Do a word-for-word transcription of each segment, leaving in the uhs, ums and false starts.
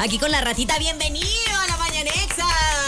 aquí con la ratita. Bienvenido a la Mañanexa.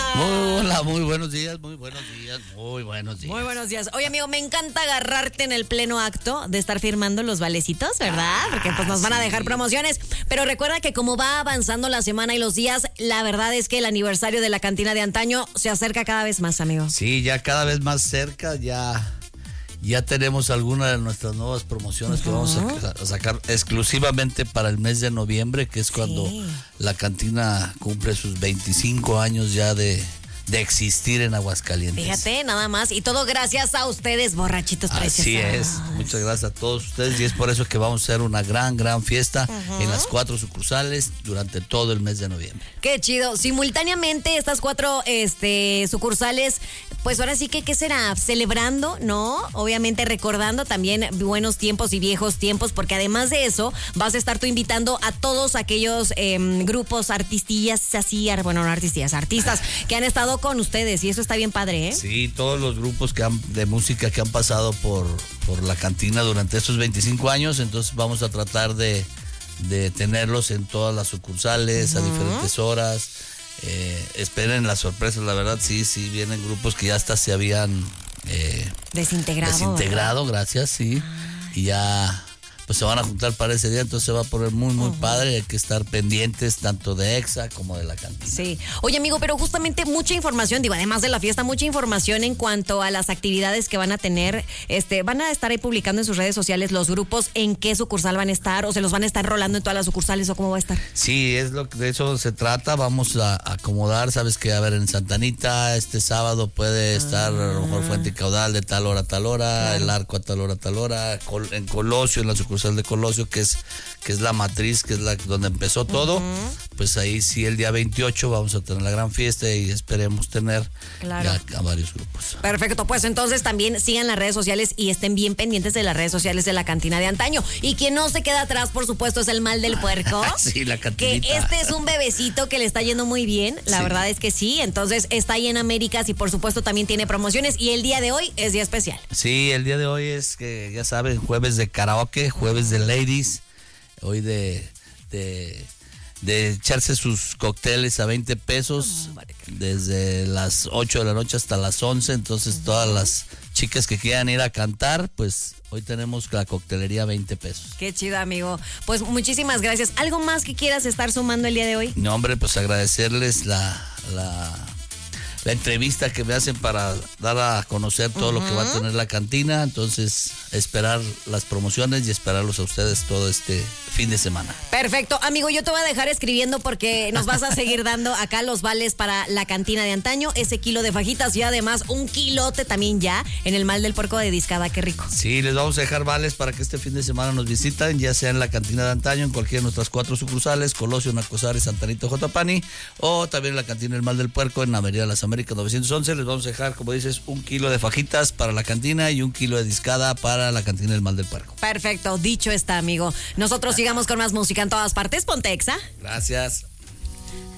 Hola, muy buenos días, muy buenos días, muy buenos días. Muy buenos días. Oye, amigo, me encanta agarrarte en el pleno acto de estar firmando los valecitos, ¿verdad? Porque pues nos van a dejar promociones. Pero recuerda que como va avanzando la semana y los días, la verdad es que el aniversario de la cantina de antaño se acerca cada vez más, amigo. Sí, ya cada vez más cerca, ya, ya tenemos algunas de nuestras nuevas promociones uh-huh. que vamos a, a sacar exclusivamente para el mes de noviembre, que es cuando sí. la cantina cumple sus veinticinco años ya de... de existir en Aguascalientes. Fíjate, nada más. Y todo gracias a ustedes, borrachitos preciosos. Así es. Muchas gracias a todos ustedes. Y es por eso que vamos a hacer una gran, gran fiesta uh-huh. en las cuatro sucursales durante todo el mes de noviembre. Qué chido. Simultáneamente, estas cuatro este, sucursales, pues ahora sí que, ¿qué será? Celebrando, ¿no? Obviamente recordando también buenos tiempos y viejos tiempos, porque además de eso, vas a estar tú invitando a todos aquellos eh, grupos, artistillas, así, bueno, no artistillas, artistas que han estado con ustedes y eso está bien padre, ¿eh? Sí, todos los grupos que han, de música que han pasado por, por la cantina durante estos veinticinco años, entonces vamos a tratar de, de tenerlos en todas las sucursales uh-huh. a diferentes horas. Eh, esperen las sorpresas, la verdad, sí, sí, vienen grupos que ya hasta se habían eh, desintegrado. Desintegrado, ¿verdad? Gracias, sí. Ay. Y ya... pues se van a juntar para ese día, entonces se va a poner muy, muy uh-huh. padre. Hay que estar pendientes tanto de EXA como de la cantina. Sí. Oye, amigo, pero justamente mucha información, digo, además de la fiesta, mucha información en cuanto a las actividades que van a tener. Este, ¿van a estar ahí publicando en sus redes sociales los grupos en qué sucursal van a estar o se los van a estar rolando en todas las sucursales o cómo va a estar? Sí, es lo que de eso se trata. Vamos a acomodar, sabes que, a ver, en Santa Anita este sábado puede ah. estar a lo mejor Fuente y Caudal de tal hora a tal hora, claro. el Arco a tal hora a tal hora, en Colosio, en la sucursal de Colosio, que es que es la matriz, que es la donde empezó todo, uh-huh. pues ahí sí el día veintiocho vamos a tener la gran fiesta y esperemos tener claro. ya a varios grupos. Perfecto, pues entonces también sigan las redes sociales y estén bien pendientes de las redes sociales de la cantina de antaño. Y quien no se queda atrás, por supuesto, es el Mal del Puerco. Sí, la cantinita. Que este es un bebecito que le está yendo muy bien, la sí. verdad es que sí, entonces está ahí en Américas y por supuesto también tiene promociones y el día de hoy es día especial. Sí, el día de hoy es que ya saben, jueves de karaoke, jueves de ladies, hoy de, de, de echarse sus cócteles a veinte pesos oh, desde las ocho de la noche hasta las once, entonces uh-huh. todas las chicas que quieran ir a cantar, pues hoy tenemos la coctelería a veinte pesos. Qué chido, amigo. Pues muchísimas gracias. ¿Algo más que quieras estar sumando el día de hoy? No, hombre, pues agradecerles la... la la entrevista que me hacen para dar a conocer todo uh-huh. lo que va a tener la cantina, entonces esperar las promociones y esperarlos a ustedes todo este fin de semana. Perfecto, amigo, yo te voy a dejar escribiendo porque nos vas a seguir dando acá los vales para la cantina de antaño, ese kilo de fajitas y además un kilote también ya en el Mal del Puerco de Discada, qué rico. Sí, les vamos a dejar vales para que este fin de semana nos visiten, ya sea en la cantina de antaño, en cualquiera de nuestras cuatro sucursales, Colosio, Nacosari, Santa Anita, Jotapani, o también en la cantina del Mal del Puerco en Avenida Las Américas novecientos once, les vamos a dejar, como dices, un kilo de fajitas para la cantina y un kilo de discada para la cantina del Mal del Puerco. Perfecto, dicho está, amigo. Nosotros sigamos con más música en todas partes. Ponte Exa. Gracias.